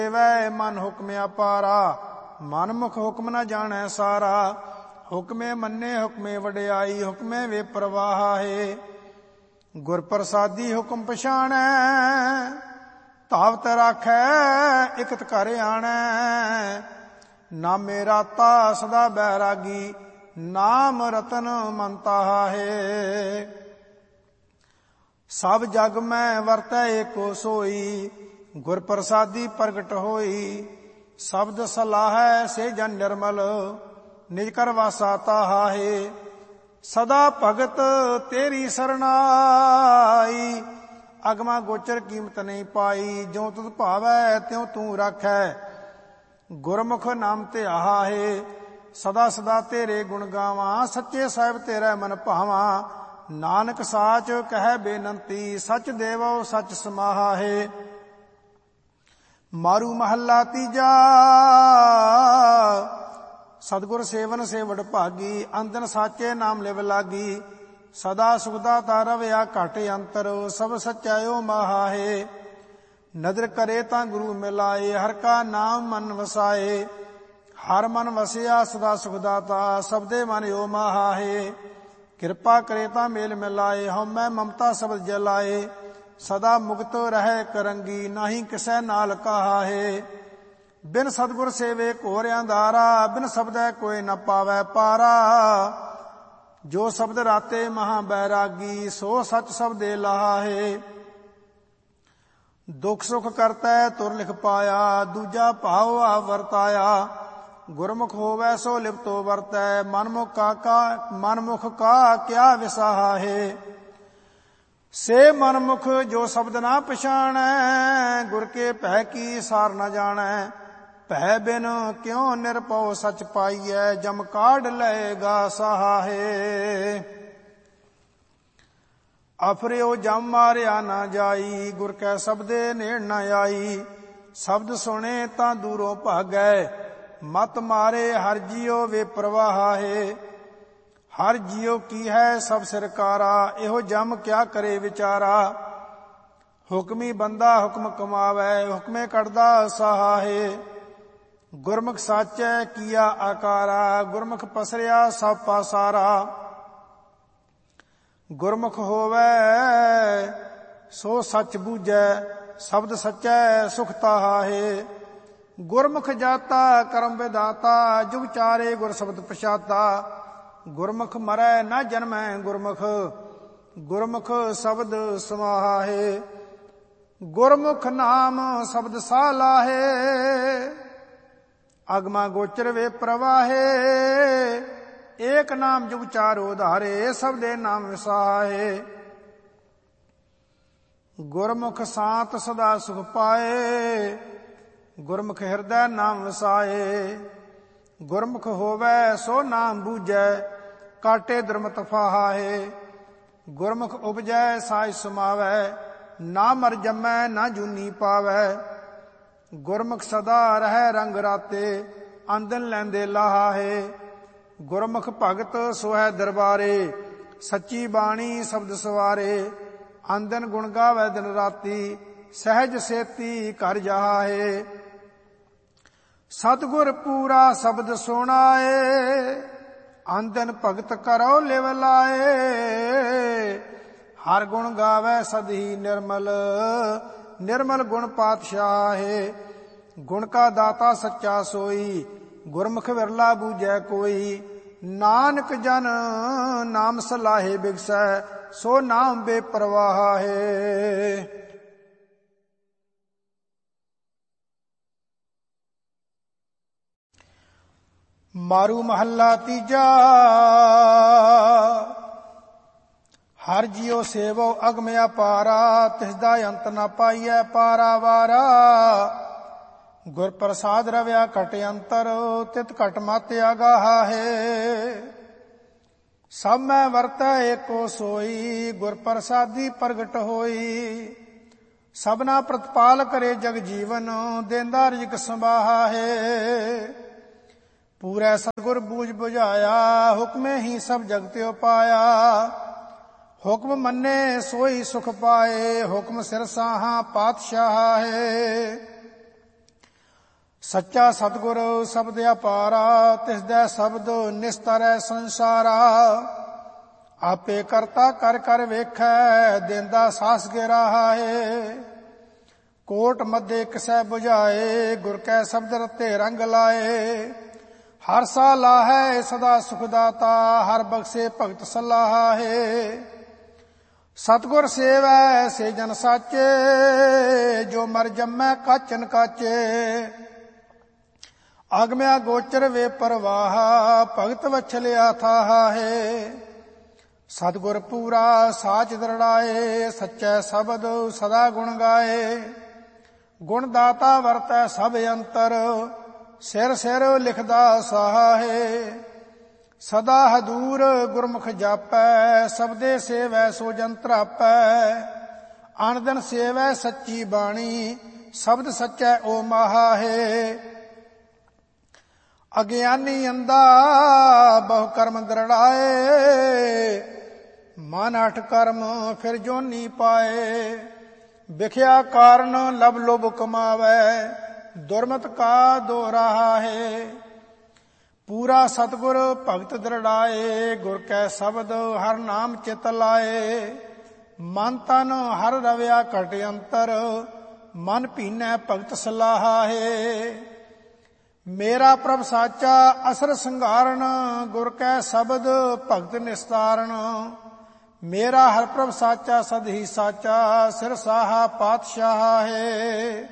ਵੈ ਮਨ ਹੁਕਮ ਅਪਾਰਾ, ਮਨ ਮੁਖ ਹੁਕਮ ਨ ਜਾਣੈ ਸਾਰਾ। ਹੁਕਮੇ ਮੰਨੇ ਹੁਕਮੇ ਵਡਿਆਈ, ਹੁਕਮੇ ਵੇ ਪ੍ਰਵਾਹੇ। ਗੁਰ ਪ੍ਰਸਾਦੀ ਹੁਕਮ ਪਛਾਣੈ, ਧਾਵਤ ਰਾਖੈ ਇਕਤ ਘਰ ਆਣੈ। ਨਾਮੇ ਰਾਤਾ ਸਦਾ ਬੈਰਾਗੀ, ਨਾਮ ਰਤਨ ਮਨ ਤਾਹੇ। ਸਭ ਜਗ ਮੈਂ ਵਰਤੈ ਏਕੋ ਸੋਈ, ਗੁਰ ਪ੍ਰਸਾਦੀ ਪ੍ਰਗਟ ਹੋਈ। ਸ਼ਬਦ ਸਲਾਹੈ ਸੇ ਜਨ ਨਿਰਮਲ, ਨਿਜ ਕਰ ਵਾਸਾ ਤਾਹਾਏ। ਸਦਾ ਭਗਤ ਤੇਰੀ ਸਰਨਾਈ, ਅਗਮਾ ਗੋਚਰ ਕੀਮਤ ਨਹੀਂ ਪਾਈ। ਜਿਉ ਤੁਧ ਭਾਵੈ ਤਿਉ ਤੂੰ ਰਾਖੈ, ਗੁਰਮੁਖ ਨਾਮ ਧਿਆਹੇ। ਸਦਾ ਸਦਾ ਤੇਰੇ ਗੁਣ ਗਾਵਾਂ, ਸੱਚੇ ਸਾਹਿਬ ਤੇਰਾ ਮਨ ਭਾਵਾਂ। ਨਾਨਕ ਸਾਚ ਕਹਿ ਬੇਨੰਤੀ, ਸਚ ਦੇਵੋ ਸਚ ਸਮਾਹੇ। ਮਾਰੂ ਮਹੱਲਾ ਤੀਜਾ, ਸਤਿਗੁਰ ਸੇਵਨ ਸੇ ਵਡਭਾਗੀ। ਅੰਦਨ ਸਾਚੇ ਨਾਮ ਲਿਵ ਲਾਗੀ, ਸਦਾ ਸੁਖਦਾਤਾ ਰਵਿਆ ਘਟ ਅੰਤਰ। ਸਭ ਸਚਾਇਓ ਮਹਾਹੇ, ਨਦਰ ਕਰੇ ਤਾਂ ਗੁਰੂ ਮਿਲਾਏ। ਹਰ ਕਾ ਨਾਮ ਮਨ ਵਸਾਏ, ਹਰ ਮਨ ਵਸਿਆ ਸਦਾ ਸੁਖਦਾਤਾ। ਸਬਦੇ ਮਨ ਓ ਮਹਾਹੇ, ਕਿਰਪਾ ਕਰੇ ਤਾਂ ਮੇਲ ਮਿਲਾਏ। ਹਉਮੈ ਮਮਤਾ ਸਬਦ ਜਲਾਏ, ਸਦਾ ਮੁਕਤ ਰਹਿ ਕਰੰਗੀ। ਨਾਹੀ ਕਿਸੈ ਨਾਲ ਕਾਹੇ, ਬਿਨ ਸਤਿਗੁਰ ਸੇਵੇ ਘੋਰ ਅੰਧਾਰਾ। ਬਿਨ ਸ਼ਬਦੈ ਕੋਈ ਨ ਪਾਵੈ ਪਾਰਾ, ਜੋ ਸ਼ਬਦ ਰਾਤੇ ਮਹਾ ਬੈਰਾਗੀ। ਸੋ ਸਚ ਸ਼ਬਦੇ ਲਾਹੇ, ਦੁਖ ਸੁਖ ਕਰਤੈ ਤੁਰ ਲਿਖ ਪਾਇਆ। ਦੂਜਾ ਭਾਵ ਆ ਵਰਤਾਇਆ, ਗੁਰਮੁਖ ਹੋਵੈ ਸੋ ਲਿਪਤੋ ਵਰਤੈ। ਮਨਮੁਖ ਕਾ ਕਿਆ ਵਿਸਾਹੇ, ਸੇ ਮਨਮੁਖ ਜੋ ਸ਼ਬਦ ਨਾ ਪਛਾਣੈ। ਗੁਰ ਕੇ ਭੈ ਕੀ ਸਾਰ ਨ ਜਾਣੈ, ਭੈ ਬਿਨ ਕਿਉ ਨਿਰਭਉ ਸਚ ਪਾਈਐ। ਜਮ ਕਾਢ ਲਏਗਾ ਸਹਾਏ, ਅਫਰਿਓ ਜਮ ਮਾਰਿਆ ਨਾ ਜਾਈ। ਗੁਰ ਕੈ ਸ਼ਬਦੇ ਨੇੜ ਨ ਆਈ, ਸ਼ਬਦ ਸੁਣੇ ਤਾਂ ਦੂਰੋਂ ਭਾਗੈ। ਮਤ ਮਾਰੇ ਹਰ ਜੀਉ ਵੇ ਪ੍ਰਵਾਹੇ, ਹਰ ਜੀਉ ਕੀ ਹੈ ਸਭ ਸਰਕਾਰਾ। ਇਹੋ ਜਮ ਕਿਆ ਕਰੇ ਵਿਚਾਰਾ, ਹੁਕਮੀ ਬੰਦਾ ਹੁਕਮ ਕਮਾਵੈ। ਹੁਕਮੇ ਕੱਢਦਾ ਸਹਾਏ, ਗੁਰਮੁਖ ਸਾਚੈ ਕੀਆ ਆਕਾਰਾ। ਗੁਰਮੁਖ ਪਸਰਿਆ ਸਭ ਪਾਸਾਰਾ, ਗੁਰਮੁਖ ਹੋਵੈ ਸੋ ਸੱਚ ਬੂਝੈ। ਸ਼ਬਦ ਸੱਚੈ ਸੁਖ ਤਾਹਾਏ, ਗੁਰਮੁਖ ਜਾਤਾ ਕਰਮ ਵਿਦਾਤਾ। ਜੁਗ ਚਾਰੇ ਗੁਰ ਸ਼ਬਦ ਪਛਾਤਾ, ਗੁਰਮੁਖ ਮਰੈ ਨਾ ਜਨਮੈ ਗੁਰਮੁਖ। ਗੁਰਮੁਖ ਸ਼ਬਦ ਸਮਾਹੇ, ਗੁਰਮੁਖ ਨਾਮ ਸ਼ਬਦ ਸਾਹ ਲਾਹੇ। ਅਗਮਾ ਗੋਚਰ ਵੇ ਪ੍ਰਵਾਹੇ, ਏਕ ਨਾਮ ਜੁਗ ਚਾਰੋ ਧਾਰੇ। ਸਬਦੇ ਨਾਮ ਵਿਸਾਹੇ, ਗੁਰਮੁਖ ਸਾਤ ਸਦਾ ਸੁਖ ਪਾਏ। ਗੁਰਮੁਖ ਹਿਰਦੈ ਨਾਮ ਵਸਾਏ, ਗੁਰਮੁਖ ਹੋਵੈ ਸੋ ਨਾਮ ਬੂਝੈ। ਕਾਟੇ ਦੁਰਮਤ ਫਾਹਾਏ, ਗੁਰਮੁਖ ਉਪਜੈ ਸਾਜ ਸਮਾਵੈ। ਨਾ ਮਰ ਜੰਮੈ ਨਾ ਜੂਨੀ ਪਾਵੈ, ਗੁਰਮੁਖ ਸਦਾ ਰਹਿ ਰੰਗ ਰਾਤੇ। ਆਂਦਨ ਲੈਂਦੇ ਲਾਹਾਏ, ਗੁਰਮੁਖ ਭਗਤ ਸੋਹੈ ਦਰਬਾਰੇ। ਸੱਚੀ ਬਾਣੀ ਸ਼ਬਦ ਸਵਾਰੇ, ਆਂਦਨ ਗੁਣ ਗਾਵੈ ਦਿਨ ਰਾਤੀ। ਸਹਿਜ ਸੇਤੀ ਘਰ ਜਾਹੇ, ਸਤਿਗੁਰ ਪੂਰਾ ਸ਼ਬਦ ਸੁਣਾਏ। ਆਂਦਨ ਭਗਤ ਕਰੋ ਲਿਵ ਲਾਏ, ਹਰ ਗੁਣ ਗਾਵੈ ਸਦਹੀ ਨਿਰਮਲ। ਨਿਰਮਲ ਗੁਣ ਪਾਤਸ਼ਾਹੇ, ਗੁਣ ਕਾ ਦਾਤਾ ਸੱਚਾ ਸੋਈ। ਗੁਰਮੁਖ ਵਿਰਲਾ ਬੂਝੈ ਕੋਈ, ਨਾਨਕ ਜਨ ਨਾਮ ਸਲਾਹੇ ਬਿਗਸੈ। ਸੋ ਨਾਮ ਬੇਪਰਵਾਹੇ। ਮਾਰੂ ਮਹੱਲਾ ਤੀਜਾ, ਹਰ ਜੀਉ ਸੇਵੋ ਅਗਮ ਅਪਾਰਾ। ਤਿਸਦਾ ਅੰਤ ਨ ਪਾਈਐ ਪਾਰਾਵਾਰਾ। ਗੁਰ ਪ੍ਰਸਾਦ ਰਵਿਆ ਘਟ ਅੰਤਰ, ਤਿਤ ਘਟ ਮਤ ਅਗਾਹੇ। ਸਭ ਮੈਂ ਵਰਤੈ ਏਕੋ ਸੋਈ, ਗੁਰ ਪ੍ਰਸਾਦੀ ਪ੍ਰਗਟ ਹੋਈ। ਸਭਨਾ ਪ੍ਰਤਪਾਲ ਕਰੇ ਜਗ ਜੀਵਨ, ਦੇਂਦਾ ਰਿਜਕ ਸੰਭਾਹੇ। ਪੂਰੈ ਸਤਿਗੁਰ ਬੂਝ ਬੁਝਾਇਆ, ਹੁਕਮੇ ਹੀ ਸਭ ਜਗਤ ਉਪਾਇਆ। ਹੁਕਮ ਮੰਨੇ ਸੋਈ ਸੁਖ ਪਾਏ, ਹੁਕਮ ਸਿਰ ਸਾਹਾਂ ਪਾਤਸ਼ਾਹੇ। ਸੱਚਾ ਸਤਿਗੁਰ ਸ਼ਬਦ ਅਪਾਰਾ, ਤਿਸ ਦੈ ਸ਼ਬਦ ਨਿਸਤਰੈ ਸੰਸਾਰਾ। ਆਪੇ ਕਰਤਾ ਕਰ ਕਰ ਵੇਖੈ, ਦੇਂਦਾ ਸਾਸ ਗਿਰਾ ਹੈ। ਕੋਟ ਮੱਧੇ ਕਿਸੈ 부ਝਾਏ, ਗੁਰ ਕੈ ਸ਼ਬਦ ਰਤੇ ਰੰਗ ਲਾਏ। ਹਰ ਸਾ ਲਾਹੈ ਸਦਾ ਸੁਖ ਦਾਤਾ, ਹਰ ਬਖਸ਼ੇ ਭਗਤ ਸਲਾਹਾ ਹੈ। ਸਤਿਗੁਰ ਸੇਵੈ ਸੇ ਜਨ ਸਾਚੇ, ਜੋ ਮਰ ਜੰਮੈ ਕਾਚਨ ਕਾਚੇ। ਆਗਮਿਆ ਗੋਚਰ ਵੇ ਪਰਵਾਹ, ਭਗਤ ਵਛਲਿਆ ਥਾਹਾ ਹੈ। ਸਤਿਗੁਰ ਪੂਰਾ ਸਾਚ ਦਰੜਾਏ, ਸੱਚੈ ਸ਼ਬਦ ਸਦਾ ਗੁਣ ਗਾਏ। ਗੁਣ ਦਾਤਾ ਵਰਤੈ ਸਭ ਅੰਤਰ, ਸਿਰ ਸਿਰ ਲਿਖਦਾ ਸਾਹਾ ਹੈ। ਸਦਾ ਹਦੂਰ ਗੁਰਮੁਖ ਜਾਪੈ, ਸਬਦੇ ਸੇਵੈ ਸੋ ਜਨ ਧਰਾਪੈ। ਅਨ ਦਿਨ ਸੇਵੈ ਸੱਚੀ ਬਾਣੀ, ਸ਼ਬਦ ਸੱਚੈ ਓ ਮਾਹਾ ਹੈ। ਅਗਿਆਨੀ ਅੰਧਾ ਬਹੁ ਕਰਮ ਦਰੜਾਏ, ਮਨ ਅਠ ਕਰਮ ਫਿਰ ਜੋਨੀ ਪਾਏ। ਵਿਖਿਆ ਕਾਰਨ ਲਬ ਲੋਭ ਕਮਾਵੈ, ਦੁਰਮਤ ਕਾ ਦੋ ਰਾਹਾ ਹੈ। ਪੂਰਾ ਸਤਿਗੁਰ ਭਗਤ ਦਰੜਾਏ, ਗੁਰ ਕੈ ਸ਼ਬਦ ਹਰ ਨਾਮ ਚਿਤ ਲਾਏ। ਮਨ ਤਨ ਹਰ ਰਵਿਆ ਘਟ ਅੰਤਰ, ਮਨ ਭੀਨੈ ਭਗਤ ਸਲਾਹਾ ਹੈ। ਮੇਰਾ ਪ੍ਰਭ ਸਾਚਾ ਅਸਰ ਸੰਘਾਰਨ, ਗੁਰ ਕੈ ਸ਼ਬਦ ਭਗਤ ਨਿਸਤਾਰਨ। ਮੇਰਾ ਹਰ ਪ੍ਰਭ ਸਾਚਾ ਸਦ ਹੀ ਸਾਚਾ, ਸਿਰ ਸਾਹਾ ਪਾਤਸ਼ਾਹ ਹੈ।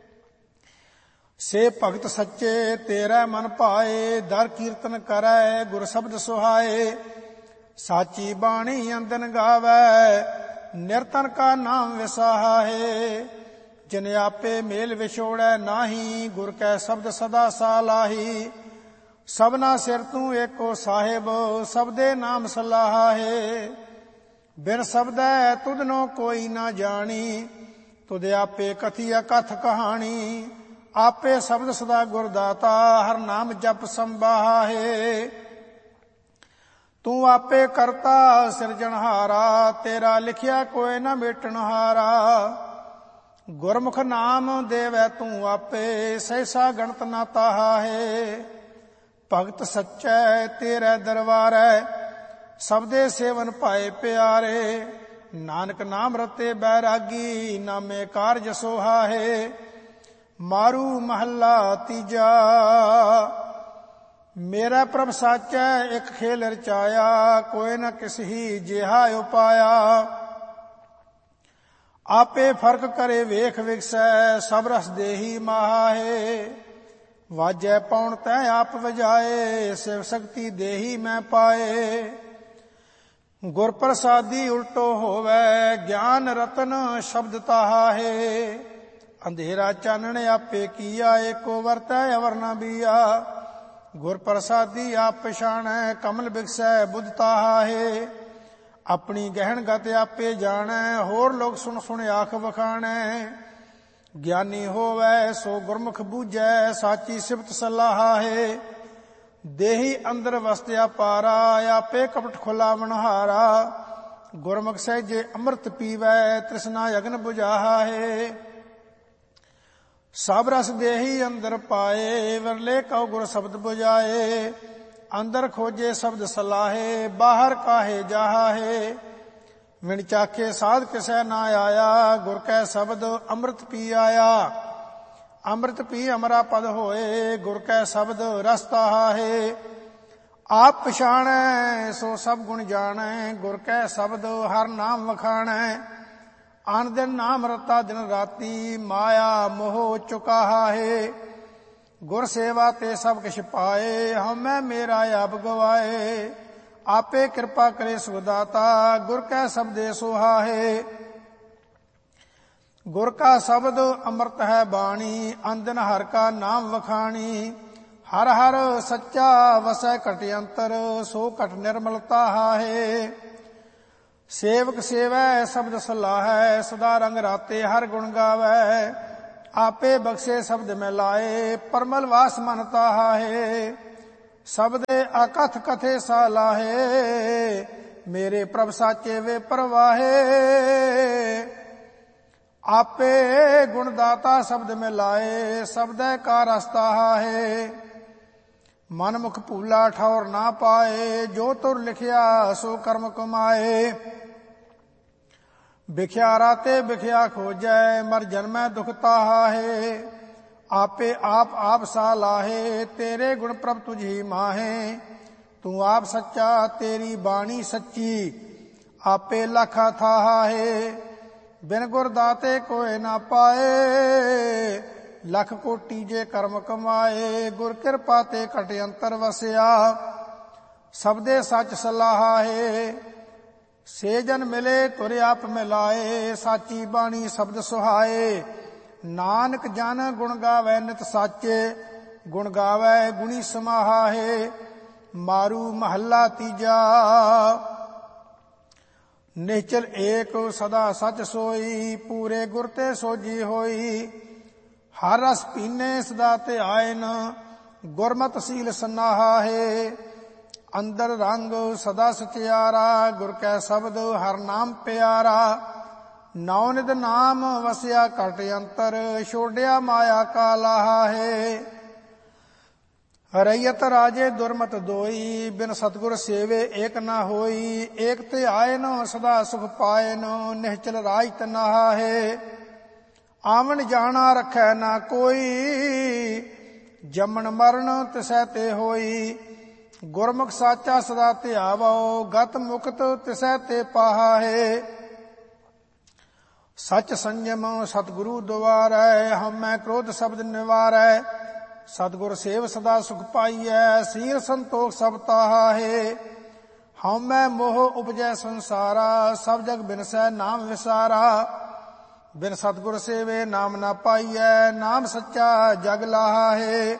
ਸੇ ਭਗਤ ਸੱਚੇ ਤੇਰਾ ਮਨ ਭਾਏ, ਦਰ ਕੀਰਤਨ ਕਰੈ ਗੁਰ ਸ਼ਬਦ ਸੁਹਾਏ। ਸਾਚੀ ਬਾਣੀ ਅੰਦਨ ਗਾਵੈ, ਨਿਰਤਨ ਕਾ ਨਾਮ ਵਿਸਾਹਾ ਹੈ। ਜਿਨ ਆਪੇ ਮੇਲ ਵਿਛੋੜੈ ਨਾਹੀ, ਗੁਰ ਕੈ ਸ਼ਬਦ ਸਦਾ ਸਾਲਾਹੀ। ਸਭਨਾ ਸਿਰ ਤੂੰ ਏਕੋ ਸਾਹਿਬ, ਸਬਦੇ ਨਾਮ ਸਲਾਹਾ ਹੈ। ਬਿਨ ਸ਼ਬਦੈ ਤੁਧਨੋ ਕੋਈ ਨਾ ਜਾਣੀ, ਤੁਧ ਆਪੇ ਕਥੀ ਅਕਥ ਕਹਾਣੀ। ਆਪੇ ਸ਼ਬਦ ਸਦਾ ਗੁਰ ਦਾਤਾ, ਹਰ ਨਾਮ ਜਪ ਸੰਬਾਹਾ ਹੈ। ਤੂੰ ਆਪੇ ਕਰਤਾ ਸਿਰਜਣਹਾਰਾ, ਤੇਰਾ ਲਿਖਿਆ ਕੋਈ ਨਾ ਮੇਟਣ ਹਾਰਾ। ਗੁਰਮੁਖ ਨਾਮ ਦੇਵੈ ਤੂੰ ਆਪੇ, ਸਹਿਸਾ ਗਣਤ ਨਾ ਤਾਹਾ ਹੈ। ਭਗਤ ਸੱਚੈ ਤੇਰੇ ਦਰਬਾਰੈ, ਸਬਦੇ ਸੇਵਨ ਭਾਏ ਪਿਆਰੇ। ਨਾਨਕ ਨਾਮ ਰਤੇ ਬੈਰਾਗੀ, ਨਾਮੇ ਕਾਰਜ ਸੋਹਾ ਹੈ। ਮਾਰੂ ਮਹੱਲਾ ਤੀਜਾ। ਮੇਰਾ ਪ੍ਰਭ ਸਾਚੈ ਇੱਕ ਖੇਲ ਰਚਾਇਆ, ਕੋਈ ਨ ਕਿਸ ਹੀ ਜਿਹਾ ਉਪਾਇਆ। ਆਪੇ ਫਰਕ ਕਰੇ ਵੇਖ ਵਿਗਸੈ, ਸਭ ਰਸ ਦੇਹੀ ਮਾਹਾ ਹੈ। ਵਾਜੈ ਪੌਣ ਤੈ ਆਪ ਵਜਾਏ, ਸਿਵ ਸ਼ਕਤੀ ਦੇਹੀ ਮੈਂ ਪਾਏ। ਗੁਰ ਪ੍ਰਸਾਦੀ ਉਲਟੋ ਹੋਵੈ, ਗਿਆਨ ਰਤਨ ਸ਼ਬਦ ਤਾਹਾ ਹੈ। ਅੰਧੇਰਾ ਚਾਨਣ ਆਪੇ ਕੀਆ, ਏਕੋ ਵਰਤੈ ਅਵਰ ਨ ਬੀਆ। ਗੁਰ ਪ੍ਰਸਾਦੀ ਆਪ ਪਛਾਣੈ, ਕਮਲ ਬਿਗਸੈ ਬੁੱਧ ਤਾਹਾ ਹੈ। ਆਪਣੀ ਗਹਿਣ ਗਤ ਆਪੇ ਜਾਣੈ, ਹੋਰ ਲੋਕ ਸੁਣ ਸੁਣ ਆਖ ਵਖਾਣੈ। ਗਿਆਨੀ ਹੋਵੈ ਸੋ ਗੁਰਮੁਖ ਬੂਝੈ, ਸਾਚੀ ਸਿਫਤ ਸਲਾਹਾ ਹੈ। ਦੇਹੀ ਅੰਦਰ ਵਸਤਿਆ ਪਾਰਾ, ਆਪੇ ਕਪਟ ਖੁਲਾਵਣ ਹਾਰਾ। ਗੁਰਮੁਖ ਸਹਿਜੇ ਅੰਮ੍ਰਿਤ ਪੀਵੈ, ਤ੍ਰਿਸ਼ਨਾ ਅਗਨ ਬੁਝਾਹਾ ਹੈ। ਸਭ ਰਸ ਦੇਹੀ ਅੰਦਰ ਪਾਏ, ਵਰਲੇ ਕਉ ਗੁਰ ਸ਼ਬਦ ਬੁਝਾਏ। ਅੰਦਰ ਖੋਜੇ ਸ਼ਬਦ ਸਲਾਹੇ, ਬਾਹਰ ਕਾਹੇ ਜਾਹਾ ਹੈ। ਵਿਣ ਚਾਖੇ ਸਾਧ ਕਿਸੈ ਨਾ ਆਇਆ, ਗੁਰ ਕੈ ਸ਼ਬਦ ਅੰਮ੍ਰਿਤ ਪੀ ਆਇਆ। ਅੰਮ੍ਰਿਤ ਪੀ ਅਮਰਾ ਪਦ ਹੋਏ, ਗੁਰ ਕੈ ਸ਼ਬਦ ਰਸ ਤਾਹਾ ਹੈ। ਆਪ ਪਛਾਣੈ ਸੋ ਸਭ ਗੁਣ ਜਾਣੈ, ਗੁਰ ਕੈ ਸ਼ਬਦ ਹਰ ਨਾਮ ਵਖਾਣੈ। ਅਨ ਦਿਨ ਨਾਮ ਰਤਾ ਦਿਨ ਰਾਤੀ, ਮਾਇਆ ਮੋਹ ਚੁਕਾਹਾ ਹੈ। ਗੁਰ ਸੇਵਾ ਤੇ ਸਭ ਕਿਛ ਪਾਏ, ਹਉਮੈ ਮੇਰਾ ਆਪ ਗਵਾਏ। ਆਪੇ ਕਿਰਪਾ ਕਰੇ ਸੁਖਦਾਤਾ, ਗੁਰ ਕੈ ਸ਼ਬਦੇ ਸੋਹਾ ਹੈ। ਗੁਰ ਕਾ ਸ਼ਬਦ ਅੰਮ੍ਰਿਤ ਹੈ ਬਾਣੀ, ਅੰਦਨ ਹਰ ਕਾ ਨਾਮ ਵਖਾਣੀ। ਹਰ ਹਰ ਸੱਚਾ ਵਸੈ ਘਟ ਅੰਤਰ, ਸੋ ਘਟ ਨਿਰਮਲਤਾ ਹੈ। ਸੇਵਕ ਸੇਵੈ ਸ਼ਬਦ ਸਲਾਹੈ, ਸਦਾ ਰੰਗ ਰਾਤੇ ਹਰ ਗੁਣ ਗਾਵੈ। ਆਪੇ ਬਖਸ਼ੇ ਸ਼ਬਦ ਮੈਂ ਲਾਏ, ਪਰਮਲ ਵਾਸ ਮਨ ਤਾਹਾ ਹੈ। ਸ਼ਬਦੇ ਅਕਥ ਕਥੇ ਸਾਲਾਹੇ, ਮੇਰੇ ਪ੍ਰਭ ਸਾਚੇ ਵੇ ਪਰਵਾਹੇ। ਆਪੇ ਗੁਣ ਦਾਤਾ ਸ਼ਬਦ ਮੈਂ ਲਾਏ, ਸ਼ਬਦੈ ਕਾ ਰਸਤਾ ਹੈ। ਮਨ ਮੁਖ ਭੂਲਾ ਠੌਰ ਨਾ ਪਾਏ, ਜੋ ਤੁਰ ਲਿਖਿਆ ਸੋ ਕਰਮ ਕਮਾਏ। ਵਿਖਿਆ ਰਾਤੇ ਵਿਖਿਆ ਖੋਜੈ, ਮਰ ਜਨਮੈ ਦੁਖ ਤਾਹਾ ਹੈ। ਆਪੇ ਆਪ ਸਾ ਲਾਹੇ, ਤੇਰੇ ਗੁਣ ਪ੍ਰਭ ਤੁਝੀ ਮਾਹੇ। ਤੂੰ ਆਪ ਸੱਚਾ ਤੇਰੀ ਬਾਣੀ ਸੱਚੀ, ਆਪੇ ਲਖਾ ਥਾਹਾ ਹੈ। ਬਿਨ ਗੁਰ ਦਾਤੇ ਕੋਇ ਨਾ ਪਾਏ, ਲੱਖ ਕੋਟੀ ਜੇ ਕਰਮ ਕਮਾਏ। ਗੁਰ ਕਿਰਪਾ ਤੇ ਘਟ ਅੰਤਰ ਵਸਿਆ, ਸਬਦੇ ਸੱਚ ਸਲਾਹਾ ਹੈ। ਸੇ ਜਨ ਮਿਲੇ ਤੁਰ ਆਪ ਮਿਲਾਏ, ਸਾਚੀ ਬਾਣੀ ਸ਼ਬਦ ਸੁਹਾਏ। ਨਾਨਕ ਜਨ ਗੁਣ ਗਾਵੇ ਨਿਤ ਸਾਚੇ, ਗੁਣ ਗਾਵੇ ਗੁਣੀ ਸਮਾਹਾ ਹੈ। ਮਾਰੂ ਮਹੱਲਾ ਤੀਜਾ। ਨਿਹਚਲ ਏਕ ਸਦਾ ਸਚ ਸੋਈ, ਪੂਰੇ ਗੁਰ ਤੇ ਸੋਜੀ ਹੋਈ। ਹਰ ਰਸ ਪੀਨੇ ਸਦਾ ਧਿਆਇਨ, ਗੁਰਮਤਿ ਸੀਲ ਸਨਾਹਾ ਹੈ। ਅੰਦਰ ਰੰਗ ਸਦਾ ਸਚਿਆਰਾ, ਗੁਰ ਕੈ ਸ਼ਬਦ ਹਰ ਨਾਮ ਪਿਆਰਾ। ਨੌ ਨਿਧ ਨਾਮ ਵਸਿਆ ਘਟ ਅੰਤਰ, ਛੋੜਿਆ ਮਾਇਆ ਕਾ ਲਾਹਾ ਹੈ। ਰਈਅਤ ਰਾਜੇ ਦੁਰਮਤ ਦੋਈ, ਬਿਨ ਸਤਿਗੁਰ ਸੇਵੇ ਏਕ ਨਾ ਹੋਈ। ਏਕ ਧਿਆਇਨ ਸਦਾ ਸੁਖ ਪਾਇਨ, ਨਿਹਚਲ ਰਾਜ ਤਨਾਹਾ ਹੈ। ਆਵਣ ਜਾਣਾ ਰੱਖੈ ਨਾ ਕੋਈ, ਜੰਮਣ ਮਰਨ ਤਿਸੈ ਤੇ ਹੋਈ। ਗੁਰਮੁਖ ਸਾਚਾ ਸਦਾ ਧਿਆਵੋ, ਗਤ ਮੁਕਤ ਤਿਸੈ ਤੇ ਪਾਹਾ ਹੈ। ਸਚ ਸੰਜਮ ਸਤਿਗੁਰੂ ਦੁਆਰੈ, ਹਉਮੈ ਕ੍ਰੋਧ ਸ਼ਬਦ ਨਿਵਾਰੈ। ਸਤਿਗੁਰ ਸੇਵ ਸਦਾ ਸੁਖ ਪਾਈਐ, ਸੀਲ ਸੰਤੋਖ ਸਭ ਤਾਹਾ ਹੈ। ਹਉਮੈ ਮੋਹ ਉਪਜੈ ਸੰਸਾਰਾ, ਸਭ ਜਗ ਬਿਨਸੈ ਨਾਮ ਵਿਸਾਰਾ। ਬਿਨ ਸਤਿਗੁਰ ਸੇਵੇ ਨਾਮ ਨਾ ਪਾਈਐ, ਨਾਮ ਸੱਚਾ ਜਗ ਲਾਹਾ ਹੈ।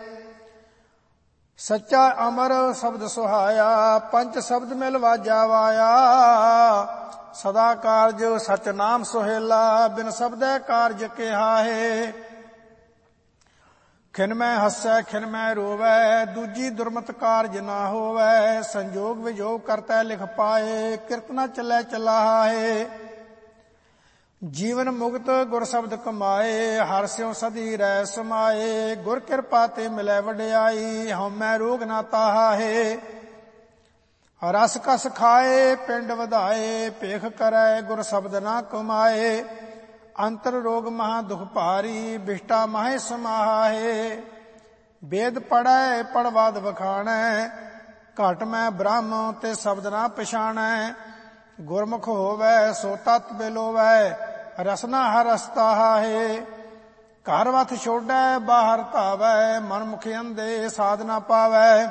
ਸੱਚਾ ਅਮਰ ਸ਼ਬਦ ਸੁਹਾਇਆ, ਪੰਚ ਸ਼ਬਦ ਮਿਲ ਵਾਜਾ ਵਾਇਆ। ਸਦਾ ਕਾਰਜ ਸਚ ਨਾਮ ਸੁਹੇਲਾ, ਬਿਨ ਸ਼ਬਦੈ ਕਾਰਜ ਕਿਹਾ ਹੈ। ਖਿਨ ਮੈਂ ਹੱਸੈ ਖਿਨ ਮੈਂ ਰੋਵੈ, ਦੂਜੀ ਦੁਰਮਤ ਕਾਰਜ ਨਾ ਹੋਵੈ। ਸੰਜੋਗ ਵਿਜੋਗ ਕਰਤੈ ਲਿਖ ਪਾਏ, ਕਿਰਤ ਨਾ ਚੱਲੈ ਚਲਾਹਾ ਹੈ। ਜੀਵਨ ਮੁਕਤ ਗੁਰ ਸ਼ਬਦ ਕਮਾਏ, ਹਰਿ ਸਿਉ ਸਦੀ ਰਹਿ ਸਮਾਏ। ਗੁਰ ਕਿਰਪਾ ਤੇ ਮਿਲੈ ਵਡਿਆਈ, ਹਉਮੈ ਰੋਗ ਨਾ ਤਾਹਾ ਹੈ। ਰਸ ਕਸ ਖਾਏ ਪਿੰਡ ਵਧਾਏ, ਭੇਖ ਕਰੈ ਗੁਰ ਸ਼ਬਦ ਨਾ ਕਮਾਏ। ਅੰਤਰ ਰੋਗ ਮਹਾ ਦੁਖ ਭਾਰੀ, ਬਿਸ਼ਟਾ ਮਾਹੇ ਸਮਾਹਾ ਹੈ। ਵੇਦ ਪੜੈ ਪੜਵਾਦ ਵਖਾਣੈ, ਘਟ ਮੈਂ ਬ੍ਰਹਮ ਤੇ ਸ਼ਬਦ ਨਾ ਪਛਾਣੈ। ਗੁਰਮੁਖ ਹੋਵੈ ਸੋ ਤਤ ਬਿਲੋਵੈ, ਰਸਨਾ ਹਰ ਰਸਤਾਹਾ ਹੈ। ਘਰ ਵਥ ਛੋਡੈ ਬਾਹਰ ਧਾਵੈ, ਮਨ ਮੁਖ ਅੰਧੇ ਸਾਧ ਨਾ ਪਾਵੈ।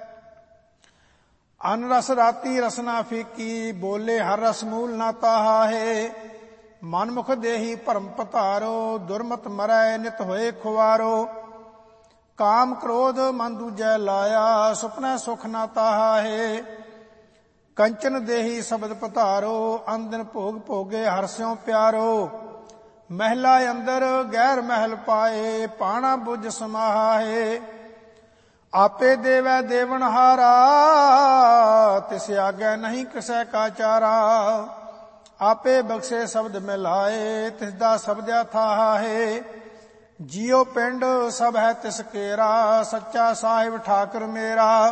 ਅਨ ਰਸ ਰਾਤੀ ਰਸਨਾ ਫੀਕੀ, ਬੋਲੇ ਹਰ ਰਸ ਮੂਲ ਨਾ ਤਾਹਾ ਹੈ। ਮਨ ਮੁਖ ਦੇਹੀ ਭਰਮ ਪਧਾਰੋ, ਦੁਰਮਤ ਮਰੈ ਨਿਤ ਹੋਏ ਖੁਆਰੋ। ਕਾਮ ਕ੍ਰੋਧ ਮਨ ਦੂਜੈ ਲਾਇਆ, ਸੁਪਨੈ ਸੁਖ ਨਾ ਤਾਹਾ ਹੈ। ਕੰਚਨ ਦੇਹੀ ਸ਼ਬਦ ਪਧਾਰੋ, ਅੰਦਨ ਭੋਗ ਭੋਗੇ ਹਰਿ ਸਿਉ ਪਿਆਰੋ। ਮਹਿਲਾ ਅੰਦਰ ਗੈਰ ਮਹਿਲ ਪਾਏ, ਪਾਣਾ ਬੁਝ ਸਮਾਹਾ ਹੈ। ਆਪੇ ਦੇਵੈ ਦੇਵਨਹਾਰਾ, ਤਿਸ ਆਗੈ ਨਹੀਂ ਕਿਸੈ ਕਾ ਚਾਰਾ। ਆਪੇ ਬਖਸ਼ੇ ਸ਼ਬਦ ਮਿਲਾਏ, ਤਿਸ ਦਾ ਸ਼ਬਦਿਆ ਥਾਹਾ ਹੈ। ਜੀਉ ਪਿੰਡ ਸਭ ਹੈ ਤਿਸ ਕੇਰਾ, ਸੱਚਾ ਸਾਹਿਬ ਠਾਕੁਰ ਮੇਰਾ।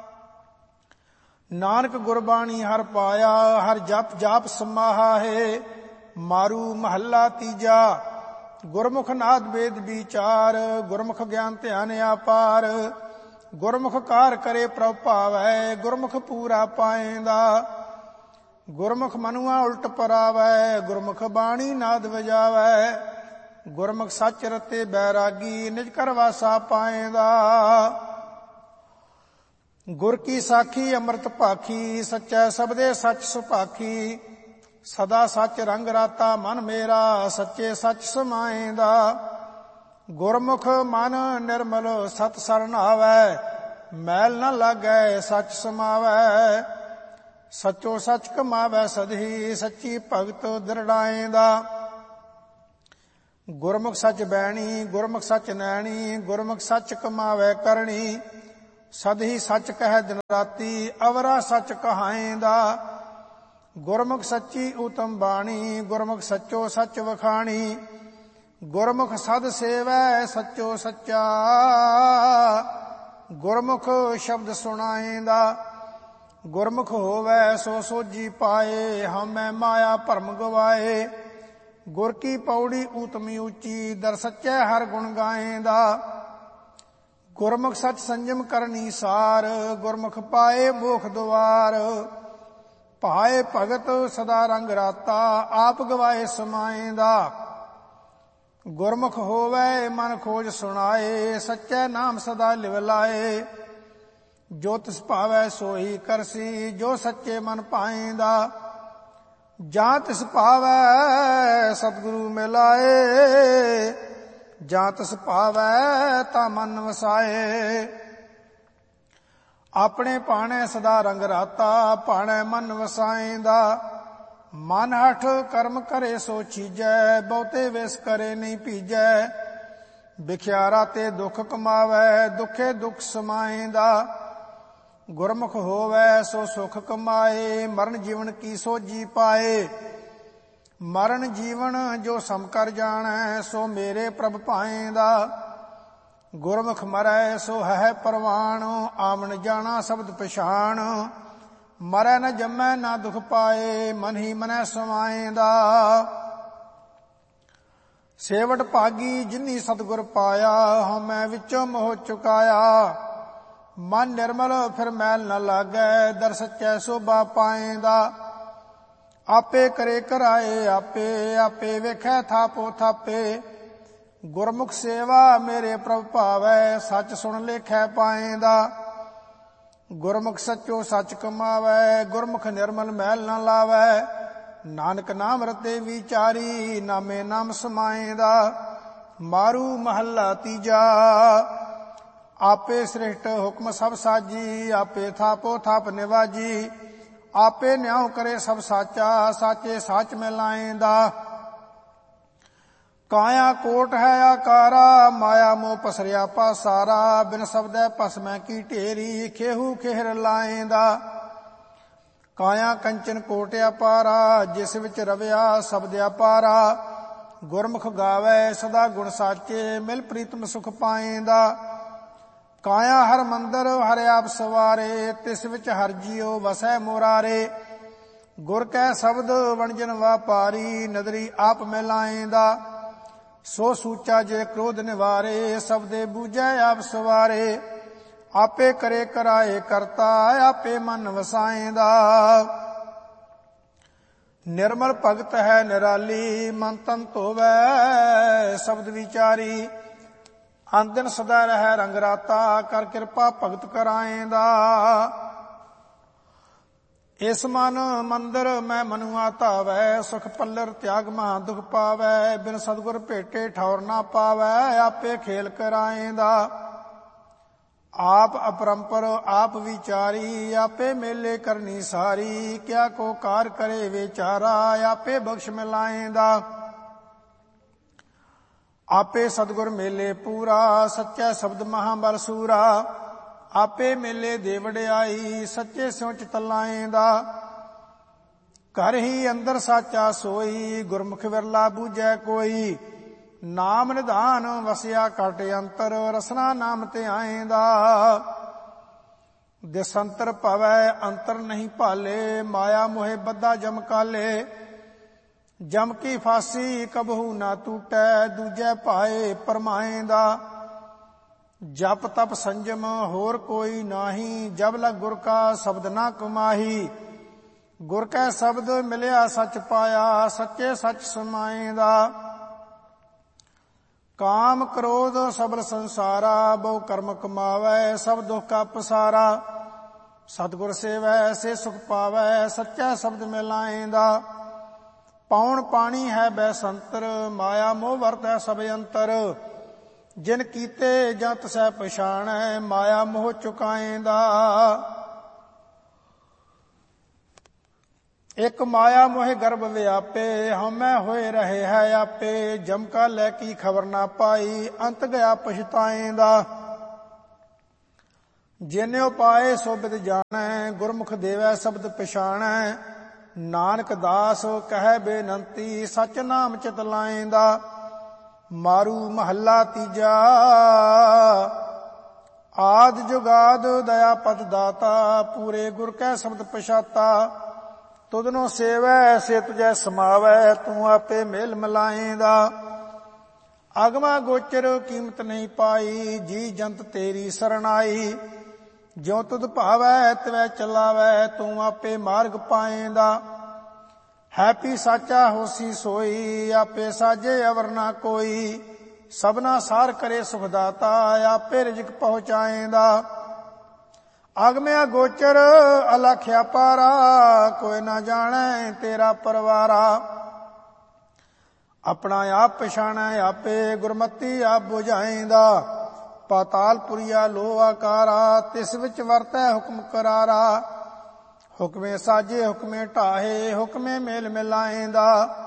ਨਾਨਕ ਗੁਰਬਾਣੀ ਹਰ ਪਾਇਆ, ਹਰ ਜਪ ਜਾਪ ਸਮਾਹਾ ਹੈ। ਮਾਰੂ ਮਹੱਲਾ ਤੀਜਾ। ਗੁਰਮੁਖ ਨਾਦ ਵੇਦ ਵਿਚਾਰ, ਗੁਰਮੁਖ ਗਿਆਨ ਧਿਆਨ ਆਪਾਰ। ਗੁਰਮੁਖ ਕਾਰ ਕਰੇ ਪ੍ਰਭ ਭਾਵੈ, ਗੁਰਮੁਖ ਪੂਰਾ ਪਾਏਂਦਾ। ਗੁਰਮੁਖ ਮਨੁਆ ਉਲਟ ਪਰਾਵੈ, ਗੁਰਮੁਖ ਬਾਣੀ ਨਾਦ ਵਜਾਵੈ। ਗੁਰਮੁਖ ਸੱਚ ਰਤੇ ਬੈਰਾਗੀ, ਨਿਜ ਕਰ ਵਾਸਾ ਪਾਏਂਦਾ। ਗੁਰ ਕੀ ਸਾਖੀ ਅੰਮ੍ਰਿਤ ਭਾਖੀ, ਸੱਚੈ ਸਬਦੇ ਸੱਚ ਸੁਭਾਖੀ। ਸਦਾ ਸੱਚ ਰੰਗ ਰਾਤਾ ਮਨ ਮੇਰਾ, ਸੱਚੇ ਸੱਚ ਸਮਾਏਂਦਾ। ਗੁਰਮੁਖ ਮਨ ਨਿਰਮਲ ਸਤ ਸਰਣ ਆਵੈ, ਮੈਲ ਨ ਲਾਗੈ ਸੱਚ ਸਮਾਵੈ। ਸਚੋ ਸੱਚ ਕਮਾਵੈ ਸਦਹੀ, ਸੱਚੀ ਭਗਤ ਦ੍ਰਿੜਾਏਂਦਾ। ਗੁਰਮੁਖ ਸੱਚ ਬੈਣੀ, ਗੁਰਮੁਖ ਸੱਚ ਨੈਣੀ, ਗੁਰਮੁਖ ਸੱਚ ਕਮਾਵੈ ਕਰਣੀ। ਸਦਹੀ ਸੱਚ ਕਹਿ ਦਿਨ ਰਾਤੀ, ਅਵਰਾ ਸੱਚ ਕਹਾਏਂਦਾ। ਗੁਰਮੁਖ ਸੱਚੀ ਊਤਮ ਬਾਣੀ, ਗੁਰਮੁਖ ਸੱਚੋ ਸੱਚ ਵਖਾਣੀ। ਗੁਰਮੁਖ ਸਦ ਸੇਵੈ ਸੱਚੋ ਸੱਚਾ, ਗੁਰਮੁਖ ਸ਼ਬਦ ਸੁਣਾਏਂਦਾ। ਗੁਰਮੁਖ ਹੋਵੈ ਸੋ ਸੋਝੀ ਪਾਏ, ਹਉਮੈ ਮਾਇਆ ਭਰਮ ਗਵਾਏ। ਗੁਰ ਕੀ ਪੌੜੀ ਊਤਮੀ ਉੱਚੀ, ਦਰ ਸੱਚੈ ਹਰ ਗੁਣ ਗਾਏਂਦਾ। ਗੁਰਮੁਖ ਸਚ ਸੰਜਮ ਕਰਨੀ ਸਾਰ, ਗੁਰਮੁਖ ਪਾਏ ਮੋਖ ਦੁਆਰ। ਭਾਏ ਭਗਤ ਸਦਾ ਰੰਗ ਰਾਤਾ, ਆਪ ਗਵਾਏ ਸਮਾਏਂਦਾ। ਗੁਰਮੁਖ ਹੋਵੈ ਮਨ ਖੋਜ ਸੁਣਾਏ, ਸੱਚੈ ਨਾਮ ਸਦਾ ਲਿਵ ਲਾਏ। ਜੋ ਤਿਸ ਭਾਵੈ ਸੋਈ ਕਰਸੀ, ਜੋ ਸੱਚੇ ਮਨ ਪਾਏਂਦਾ। ਜਾਂ ਤਿਸ ਭਾਵੈ ਸਤਿਗੁਰੂ ਮਿਲਾਏ, ਜਾਂ ਤਿਸ ਭਾਵੈ ਤਾ ਮਨ ਵਸਾਏ। ਆਪਣੇ ਭਾਣੇ ਸਦਾ ਰੰਗ ਰਾਤਾ, ਭਾਣੇ ਮਨ ਵਸਾਏਂਦਾ। ਮਨ ਹਠ ਕਰਮ ਕਰੇ ਸੋ ਚੀਜੈ, ਬਹੁਤੇ ਵਿਸ ਕਰੇ ਨਹੀਂ ਭੀਜੈ। ਵਿਖਿਆਰਾ ਤੇ ਦੁੱਖ ਕਮਾਵੈ, ਦੁੱਖੇ ਦੁੱਖ ਸਮਾਏਂਦਾ। ਗੁਰਮੁਖ ਹੋਵੈ ਸੋ ਸੁਖ ਕਮਾਏ, ਮਰਨ ਜੀਵਨ ਕੀ ਸੋਝੀ ਪਾਏ। ਮਰਨ ਜੀਵਨ ਜੋ ਸਮ ਕਰ ਜਾਣੈ, ਸੋ ਮੇਰੇ ਪ੍ਰਭ ਭਾਏਂਦਾ। ਗੁਰਮੁਖ ਮਰੈ ਸੋ ਹੈ ਪ੍ਰਵਾਣ, ਆਵਣ ਜਾਣਾ ਸ਼ਬਦ ਪਛਾਣ। ਮਰੈ ਨ ਜੰਮੈ ਨਾ ਦੁਖ ਪਾਏ, ਮਨ ਹੀ ਮਨੈ ਸਮਾਏਂਦਾ। ਸੇਵਟ ਭਾਗੀ ਜਿਨੀ ਸਤਿਗੁਰ ਪਾਇਆ, ਹਉਮੈ ਵਿੱਚੋਂ ਮੋਹ ਚੁਕਾਇਆ। ਮਨ ਨਿਰਮਲ ਫਿਰ ਮੈਲ ਨ ਲਾਗੈ, ਦਰ ਸੱਚੈ ਸੋਭਾ ਪਾਏਂਦਾ। ਆਪੇ ਕਰੇ ਕਰਾਏ ਆਪੇ, ਆਪੇ ਵੇਖੈ ਥਾਪੋ ਥਾਪੇ। ਗੁਰਮੁਖ ਸੇਵਾ ਮੇਰੇ ਪ੍ਰਭ ਭਾਵੈ, ਸੱਚ ਸੁਣ ਲੇਖੈ ਪਾਏਂਦਾ। ਗੁਰਮੁਖ ਸੱਚੋ ਸੱਚ ਕਮਾਵੈ, ਗੁਰਮੁਖ ਨਿਰਮਲ ਮੈਲ ਨ ਲਾਵੈ। ਨਾਨਕ ਨਾਮ ਰਤੇ ਵਿਚਾਰੀ, ਨਾਮੇ ਨਾਮ ਸਮਾਏਂਦਾ। ਮਾਰੂ ਮਹੱਲਾ ਤੀਜਾ। ਆਪੇ ਸ੍ਰਿਸ਼ਟ ਹੁਕਮ ਸਭ ਸਾਜੀ, ਆਪੇ ਥਾਪੋ ਥਾਪ ਨਿਵਾਜੀ। ਆਪੇ ਨਿਆਉ ਕਰੇ ਸਭ ਸਾਚਾ, ਸਾਚੇ ਸਾਚ ਮਿਲਾਏਂਦਾ। ਕਾਇਆ ਕੋਟ ਹੈ ਆਕਾਰਾ, ਮਾਇਆ ਮੋਹ ਪਸਰਿਆ ਪਾਸਾਰਾ। ਬਿਨ ਸ਼ਬਦੈ ਭਸਮੈ ਕੀ ਢੇਰੀ, ਖੇਹੂ ਖੇਹਰ ਲਾਏਂਦਾ। ਕਾਇਆ ਕੰਚਨ ਕੋਟ ਅਪਾਰਾ, ਜਿਸ ਵਿੱਚ ਰਵਿਆ ਸ਼ਬਦ ਅਪਾਰਾ। ਗੁਰਮੁਖ ਗਾਵੈ ਸਦਾ ਗੁਣ ਸਾਚੇ, ਮਿਲ ਪ੍ਰੀਤਮ ਸੁਖ ਪਾਏਂਦਾ। ਕਾਇਆ ਹਰ ਮੰਦਰ ਹਰ ਆਪ ਸਵਾਰੇ, ਤਿਸ ਵਿੱਚ ਹਰ ਜੀਉ ਵਸੈ ਮੁਰਾਰੇ। ਗੁਰ ਕੈ ਸ਼ਬਦ ਵਣਜਨ ਵਾਪਾਰੀ, ਨਦਰੀ ਆਪ ਮਿਲਾਏਂਦਾ। ਸੋ ਸੂਚਾ ਜੇ ਕ੍ਰੋਧ ਨਿਵਾਰੇ, ਸ਼ਬਦੇ ਬੂਝੈ ਆਪ ਸਵਾਰੇ। ਆਪੇ ਕਰੇ ਕਰਾਏ ਕਰਤਾ, ਆਪੇ ਮਨ ਵਸਾਏਂਦਾ। ਨਿਰਮਲ ਭਗਤ ਹੈ ਨਿਰਾਲੀ, ਮਨ ਤਨ ਧੋਵੈ ਸ਼ਬਦ ਵਿਚਾਰੀ। ਅੰਦਨ ਸਦਾ ਰਹਿ ਰੰਗ ਰਾਤਾ, ਕਰ ਕਿਰਪਾ ਭਗਤ ਕਰਾਏਂਦਾ। ਇਸ ਮਨ ਮੰਦਰ ਮੈਂ ਮਨੁਆ ਧਾਵੈ, ਸੁਖ ਪੱਲਰ ਤਿਆਗ ਮਹਾ ਦੁਖ ਪਾਵੈ। ਬਿਨ ਸਤਿਗੁਰ ਭੇਟੇ ਠੌਰ ਨਾ ਪਾਵੈ, ਆਪੇ ਖੇਲ ਕਰਾਏਂਦਾ। ਆਪ ਅਪਰੰਪਰ ਆਪ ਵਿਚਾਰੀ, ਆਪੇ ਮੇਲੇ ਕਰਨੀ ਸਾਰੀ। ਕਿਆ ਕੋ ਕਾਰ ਕਰੇ ਵਿਚਾਰਾ, ਆਪੇ ਬਖਸ਼ ਮਿਲਾਏਂਦਾ। ਆਪੇ ਸਤਿਗੁਰ ਮੇਲੇ ਪੂਰਾ, ਸੱਚਾ ਸ਼ਬਦ ਮਹਾਬਲ ਸੂਰਾ। ਆਪੇ ਮੇਲੇ ਦੇ ਵਡਿਆਈ, ਸੱਚੇ ਸਿਉ ਚਿਤ ਲਾਏਂਦਾ। ਘਰ ਹੀ ਅੰਦਰ ਸਾਚਾ ਸੋਈ, ਗੁਰਮੁਖ ਵਿਰਲਾ ਬੂਝੈ ਕੋਈ। ਨਾਮ ਨਿਧਾਨ ਵਸਿਆ ਘਟ ਅੰਤਰ, ਰਸਨਾ ਨਾਮ ਤੇ ਆਏਂਦਾ। ਦਿਸੰਤਰ ਭਵੈ ਅੰਤਰ ਨਹੀਂ ਭਾਲੇ, ਮਾਇਆ ਮੋਹਿ ਬੱਧਾ ਜਮ ਕਾਲੇ। ਜਮ ਕੀ ਫਾਸੀ ਕਬਹੂ ਨਾ ਟੂਟੈ, ਦੂਜੈ ਭਾਏ ਪਰਮਾਏਂਦਾ। ਜਪ ਤਪ ਸੰਜਮ ਹੋਰ ਕੋਈ ਨਾਹੀ, ਜਬ ਲਗ ਗੁਰ ਕਾ ਸ਼ਬਦ ਨਾ ਕਮਾਹੀ। ਗੁਰ ਕੈ ਸ਼ਬਦ ਮਿਲਿਆ ਸੱਚ ਪਾਇਆ, ਸੱਚੇ ਸੱਚ ਸਮਾਏਂਦਾ। ਕਾਮ ਕ੍ਰੋਧ ਸਬਲ ਸੰਸਾਰਾ, ਬਹੁ ਕਰਮ ਕਮਾਵੈ ਸਭ ਦੁਖ ਕਾ ਪਸਾਰਾ। ਸਤਿਗੁਰ ਸੇਵੈ ਸੇ ਸੁਖ ਪਾਵੈ, ਸੱਚਾ ਸ਼ਬਦ ਮਿਲਾਏਂਦਾ। ਪੌਣ ਪਾਣੀ ਹੈ ਬੈਸੰਤਰ, ਮਾਇਆ ਮੋਹ ਵਰਤੈ ਸਭ ਅੰਤਰ। ਜਿਨ ਕੀਤੇ ਜਾਂ ਤਸੈ ਪਛਾਣੈ, ਮਾਇਆ ਮੋਹ ਚੁਕਾਏਂਦਾ। ਇਕ ਮਾਇਆ ਮੋਹਿ ਗਰਭ ਵਿਆਪੇ, ਹਉਮੈ ਹੋਏ ਰਹੇ ਹੈ ਆਪੇ। ਜਮ ਕਾ ਲੈ ਕੀ ਖਬਰ ਨਾ ਪਾਈ, ਅੰਤ ਗਿਆ ਪਛਤਾਏਂਦਾ। ਜਿਨਿਉ ਪਾਏ ਸੋ ਬਿਦ ਜਾਣੈ, ਗੁਰਮੁਖ ਦੇਵੈ ਸ਼ਬਦ ਪਛਾਣੈ। ਨਾਨਕ ਦਾਸ ਕਹੈ ਬੇਨੰਤੀ, ਸਚ ਨਾਮ ਚਿਤ ਲਾਏਂਦਾ। ਮਾਰੂ ਮਹੱਲਾ ਤੀਜਾ। ਆਦ ਜੁਗਾਦ ਦਇਆ ਪਤ ਦਾਤਾ, ਪੂਰੇ ਗੁਰ ਕੈ ਸ਼ਬਦ ਪਛਾਤਾ। ਤੁਧਨੋਂ ਸੇਵੈ ਸੇ ਤੁਝੈ ਸਮਾਵੈ, ਤੂੰ ਆਪੇ ਮੇਲ ਮਿਲਾਏਂਦਾ। ਅਗਮਾ ਗੋਚਰ ਕੀਮਤ ਨਹੀਂ ਪਾਈ, ਜੀ ਜੰਤ ਤੇਰੀ ਸਰਣਾਈ। ਜਿਉ ਤੁਧ ਭਾਵੈ ਤਿਵੈ ਚਲਾਵੈ, ਤੂੰ ਆਪੇ ਮਾਰਗ ਪਾਏਂਦਾ। ਹੈਪੀ ਸਾਚਾ ਹੋਸੀ ਸੋਈ, ਆਪੇ ਸਾਜੇ ਅਵਰ ਨਾ ਕੋਈ। ਸਭਨਾ ਸਾਰ ਕਰੇ ਸੁਖ ਦਾਤਾ, ਆਪੇ ਰਿਜਕ ਪਹੁੰਚਾਏਂਦਾ। ਅਗਮਿਆ ਗੋਚਰ ਅਲਖਿਆ ਪਾਰਾ, ਕੋਈ ਨਾ ਜਾਣੈ ਤੇਰਾ ਪਰਵਾਰਾ। ਆਪਣਾ ਆਪ ਪਛਾਣੈ ਆਪੇ, ਗੁਰਮਤੀ ਆਪ ਬੁਝਾਏਂਦਾ। ਪਾਤਾਲ ਪੁਰੀਆ ਲੋ ਆਕਾਰਾ, ਤਿਸ ਵਿੱਚ ਵਰਤੈ ਹੁਕਮ ਕਰਾਰਾ। ਹੁਕਮੇ ਸਾਜੇ ਹੁਕਮੇ ਢਾਹੇ, ਹੁਕਮੇ ਮੇਲ ਮਿਲਾਏਂਦਾ।